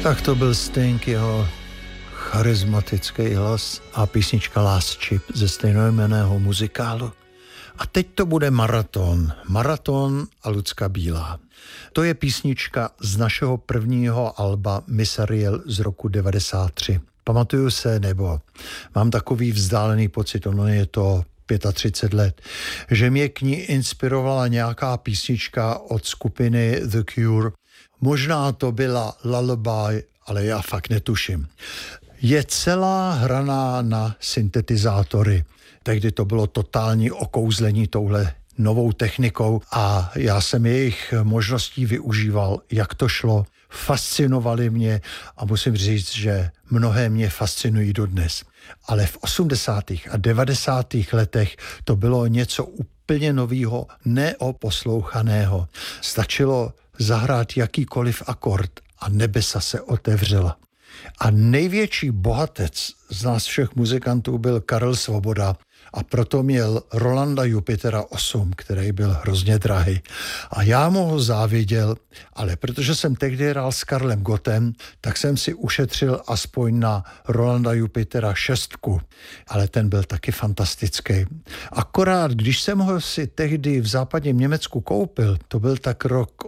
Tak to byl Sting, jeho charismatický hlas a písnička Last Chip ze stejnojmenného muzikálu. A teď to bude Maraton a Lucka Bílá. To je písnička z našeho prvního alba Miss Ariel z roku 93. Pamatuju se, nebo mám takový vzdálený pocit, ono je to 35 let, že mě k ní inspirovala nějaká písnička od skupiny The Cure. Možná to byla Lullaby, ale já fakt netuším. Je celá hraná na syntetizátory. Tehdy to bylo totální okouzlení touhle novou technikou a já jsem jejich možností využíval, jak to šlo. Fascinovali mě a musím říct, že mnohé mě fascinují dodnes. Ale v 80. a 90. letech to bylo něco úplně novýho, neoposlouchaného. Stačilo zahrát jakýkoliv akord a nebesa se otevřela. A největší bohatec z nás všech muzikantů byl Karel Svoboda a proto měl Rolanda Jupitera 8, který byl hrozně drahý. A já mu ho záviděl, ale protože jsem tehdy hrál s Karlem Gottem, tak jsem si ušetřil aspoň na Rolanda Jupitera 6, ale ten byl taky fantastický. Akorát, když jsem ho si tehdy v západním Německu koupil, to byl tak rok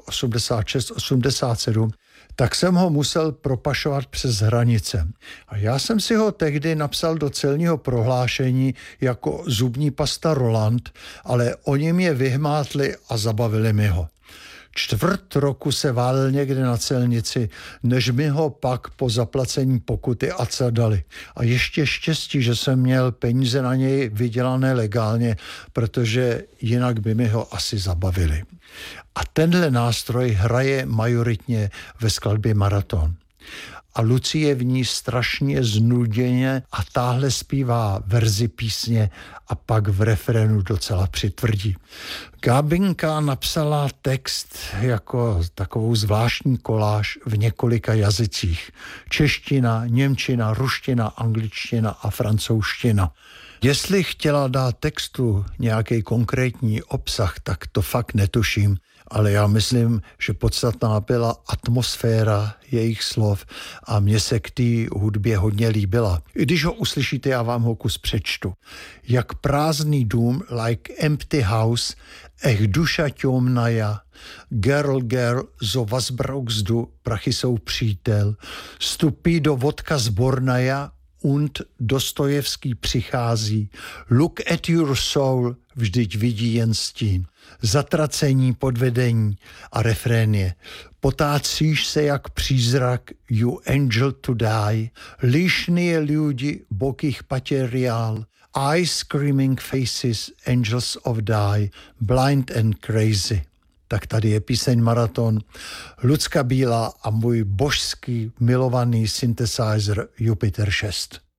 86-87, tak jsem ho musel propašovat přes hranice. A já jsem si ho tehdy napsal do celního prohlášení jako zubní pasta Roland, ale oni mě vyhmátli a zabavili mi ho. 4 roku se válel někde na celnici, než mi ho pak po zaplacení pokuty dali. A ještě štěstí, že jsem měl peníze na něj vydělané legálně, protože jinak by mi ho asi zabavili. A tenhle nástroj hraje majoritně ve skladbě Maraton. A Lucie v ní strašně znuděně a táhle zpívá verzi písně a pak v refrénu docela přitvrdí. Gábinka napsala text jako takovou zvláštní koláž v několika jazycích. Čeština, němčina, ruština, angličtina a francouzština. Jestli chtěla dát textu nějaký konkrétní obsah, tak to fakt netuším, ale já myslím, že podstatná byla atmosféra jejich slov a mně se k té hudbě hodně líbila. I když ho uslyšíte, já vám ho kus přečtu. Jak prázdný dům, like empty house, duša těmnaja, girl, zo was brauchst du, prachy jsou přítel, vstupí do vodka zbornaja, und Dostojevský přichází. Look at your soul, vždyť vidí jen stín. Zatracení, podvedení a refrén je. Potácíš se jak přízrak, you angel to die. Líšný lidi, bokých pateriál. Eyes screaming faces, angels of die. Blind and crazy. Tak tady je píseň Maraton, Lucka Bílá a můj božský milovaný synthesizer Jupiter 6.